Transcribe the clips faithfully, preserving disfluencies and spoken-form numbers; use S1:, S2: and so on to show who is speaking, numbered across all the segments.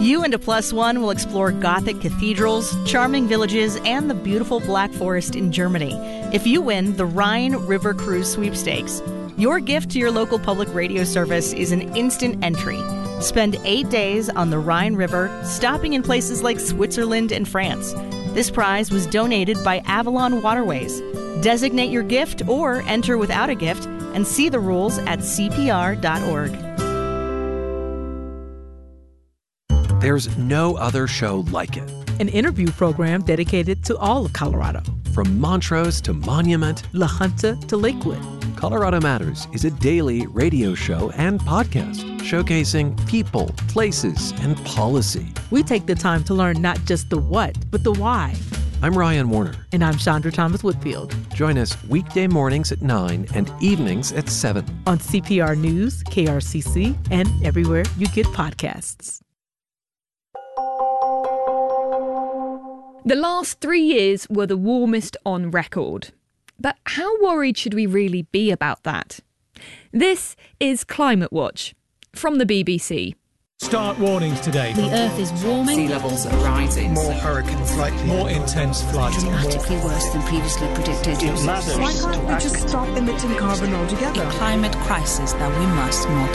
S1: You and a plus one will explore Gothic cathedrals, charming villages, and the beautiful Black Forest in Germany. If you win the Rhine River Cruise Sweepstakes, your gift to your local public radio service is an instant entry. Spend eight days on the Rhine River, stopping in places like Switzerland and France. This prize was donated by Avalon Waterways. Designate your gift or enter without a gift and see the rules at C P R dot org.
S2: There's no other show like it.
S3: An interview program dedicated to all of Colorado.
S2: From Montrose to Monument,
S3: La Junta to Lakewood.
S2: Colorado Matters is a daily radio show and podcast showcasing people, places, and policy.
S3: We take the time to learn not just the what, but the why.
S2: I'm Ryan Warner.
S3: And I'm Chandra Thomas Whitfield.
S2: Join us weekday mornings at nine and evenings at seven.
S3: On C P R News, K R C C, and everywhere you get podcasts.
S4: The last three years were the warmest on record. But how worried should we really be about that? This is Climate Watch from the B B C.
S5: Start warnings today.
S6: The Earth is warming.
S7: Sea levels are rising.
S5: More hurricanes likely. More intense floods.
S6: Dramatically worse than previously predicted.
S8: Why can't we just stop emitting carbon altogether?
S7: A climate crisis that we must not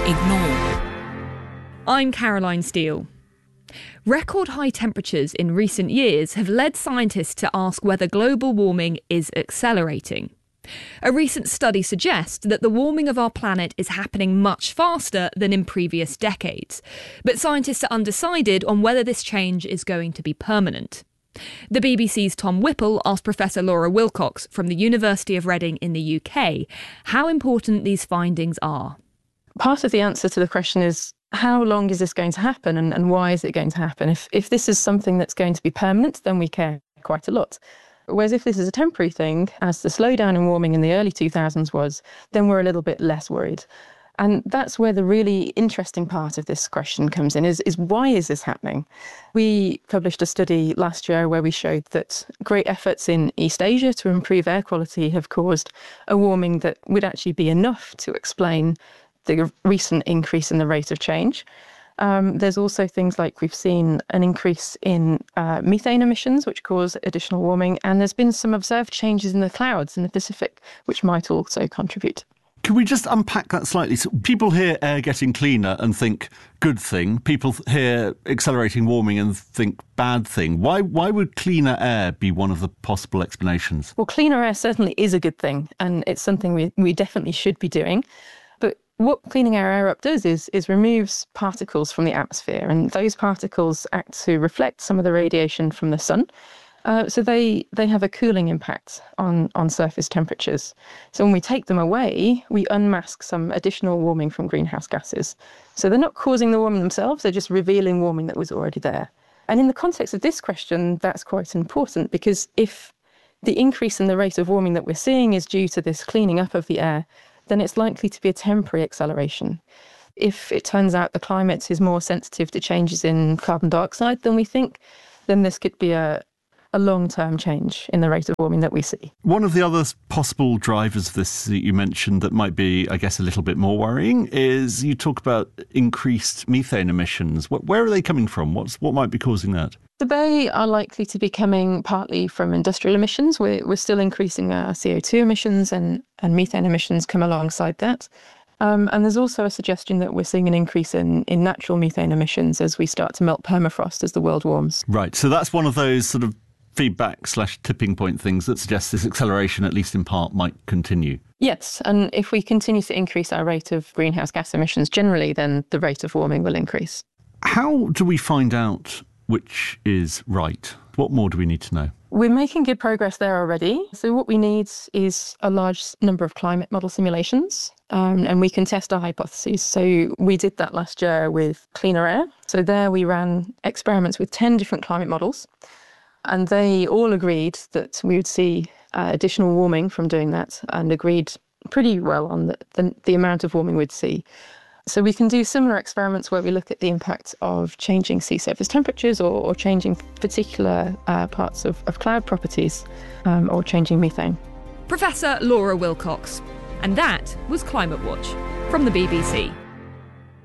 S7: ignore.
S4: I'm Caroline Steele. Record high temperatures in recent years have led scientists to ask whether global warming is accelerating. A recent study suggests that the warming of our planet is happening much faster than in previous decades, but scientists are undecided on whether this change is going to be permanent. The B B C's Tom Whipple asked Professor Laura Wilcox from the University of Reading in the U K how important these findings are.
S9: Part of the answer to the question is, how long is this going to happen and, and why is it going to happen? If if this is something that's going to be permanent, then we care quite a lot. Whereas if this is a temporary thing, as the slowdown in warming in the early two thousands was, then we're a little bit less worried. And that's where the really interesting part of this question comes in, is, is why is this happening? We published a study last year where we showed that great efforts in East Asia to improve air quality have caused a warming that would actually be enough to explain the recent increase in the rate of change. Um, there's also things like we've seen an increase in uh, methane emissions, which cause additional warming, and there's been some observed changes in the clouds in the Pacific, which might also contribute.
S10: Can we just unpack that slightly? So people hear air getting cleaner and think good thing. People hear accelerating warming and think bad thing. Why why would cleaner air be one of the possible explanations?
S9: Well, cleaner air certainly is a good thing, and it's something we, we definitely should be doing. But what cleaning our air up does is, is removes particles from the atmosphere, and those particles act to reflect some of the radiation from the sun. Uh, so they, they have a cooling impact on, on surface temperatures. So when we take them away, we unmask some additional warming from greenhouse gases. So they're not causing the warming themselves, they're just revealing warming that was already there. And in the context of this question, that's quite important, because if the increase in the rate of warming that we're seeing is due to this cleaning up of the air, then it's likely to be a temporary acceleration. If it turns out the climate is more sensitive to changes in carbon dioxide than we think, then this could be a a long-term change in the rate of warming that we see.
S10: One of the other possible drivers of this that you mentioned that might be, I guess, a little bit more worrying is you talk about increased methane emissions. Where are they coming from? What's, what might be causing that?
S9: So they are likely to be coming partly from industrial emissions. We're, we're still increasing our C O two emissions, and, and methane emissions come alongside that. Um, and there's also a suggestion that we're seeing an increase in, in natural methane emissions as we start to melt permafrost as the world warms.
S10: Right. So that's one of those sort of feedback slash tipping point things that suggests this acceleration, at least in part, might continue.
S9: Yes, and if we continue to increase our rate of greenhouse gas emissions generally, then the rate of warming will increase.
S10: How do we find out which is right? What more do we need to know?
S9: We're making good progress there already. So what we need is a large number of climate model simulations, um, and we can test our hypotheses. So we did that last year with cleaner air. So there we ran experiments with ten different climate models, and they all agreed that we would see uh, additional warming from doing that, and agreed pretty well on the, the, the amount of warming we'd see. So we can do similar experiments where we look at the impact of changing sea surface temperatures, or, or changing particular uh, parts of, of cloud properties, um, or changing methane.
S4: Professor Laura Wilcox. And that was Climate Watch from the B B C.